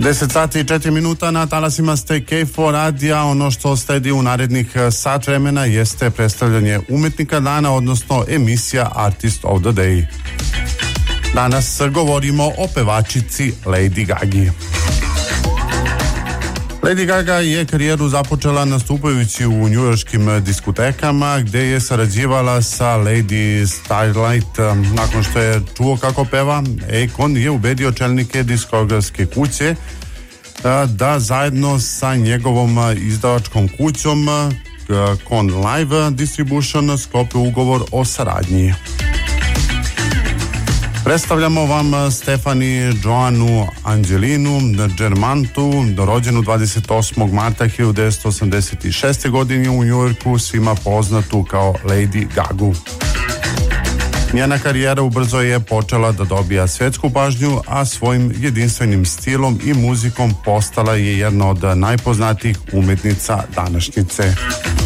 10 sati i 4 minuta na talasima ste KFOR radija. Ono što sledi u narednih sat vremena jeste predstavljanje umetnika dana, odnosno emisija Artist of the Day. Danas govorimo o pevačici Lady Gagi. Lady Gaga je karijeru započela nastupajući u njujorškim diskotekama, gde je sarađivala sa Lady Starlight. Nakon što je čuo kako peva, Akon je ubedio čelnike diskografske kuće da zajedno sa njegovom izdavačkom kućom Con Live Distribution sklope ugovor o saradnji. Predstavljamo vam Stefani Joanu Angelinu Germantu, rođenu 28. marta 1986. godine u Njujorku, svima poznatu kao Lady Gagu. Njena karijera ubrzo je počela da dobija svetsku pažnju, a svojim jedinstvenim stilom i muzikom postala je jedna od najpoznatijih umetnica današnjice.